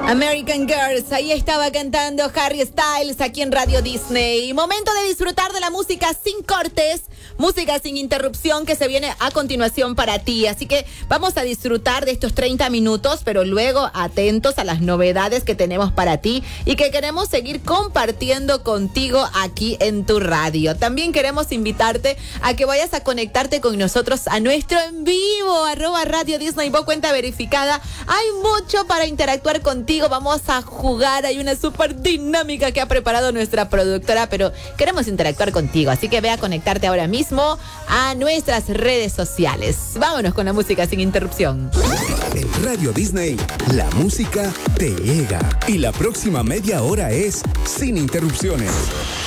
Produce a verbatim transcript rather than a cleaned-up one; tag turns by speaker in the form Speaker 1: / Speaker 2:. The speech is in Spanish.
Speaker 1: American Girls, ahí estaba cantando Harry Styles aquí en Radio Disney. Momento de disfrutar de la música sin cortes, música sin interrupción que se viene a continuación para ti. Así que vamos a disfrutar de estos treinta minutos, pero luego atentos a las novedades que tenemos para ti y que queremos seguir compartiendo contigo aquí en tu radio. También queremos invitarte a que vayas a conectarte con nosotros a nuestro en vivo, arroba Radio Disney, vos cuenta verificada. Hay mucho para interactuar contigo. Vamos a jugar, hay una súper dinámica que ha preparado nuestra productora, pero queremos interactuar contigo, así que ve a conectarte ahora mismo a nuestras redes sociales. Vámonos con la música sin interrupción.
Speaker 2: En Radio Disney, la música te llega y la próxima media hora es sin interrupciones.